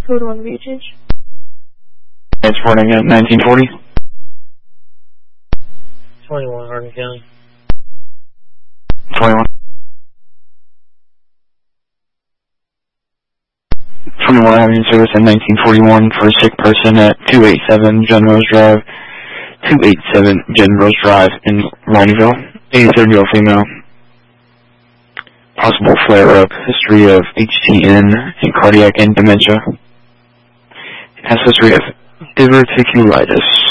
Who would want to be changed? Transporting at 1940. 21 Hardin County. 21. 21 having service at 1941 for a sick person at 287 Jen Rose Drive. 287 Jen Rose Drive in Roneyville. 83-year-old female. Possible flare-up. History of HTN and cardiac and dementia. Has history of diverticulitis.